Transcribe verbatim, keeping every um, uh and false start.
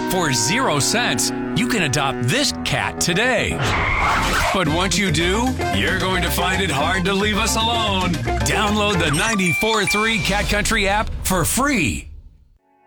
For zero cents, you can adopt this cat today. But once you do, you're going to find it hard to leave us alone. Download the ninety-four point three Cat Country app for free.